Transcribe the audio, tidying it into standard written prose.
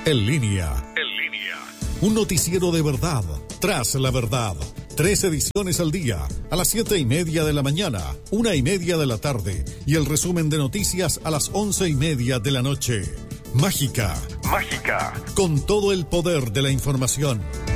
En línea. Un noticiero de verdad, tras la verdad. 3 ediciones al día, a las 7:30 de la mañana, 1:30 de la tarde y el resumen de noticias a las 11:30 de la noche. Mágica. Con todo el poder de la información.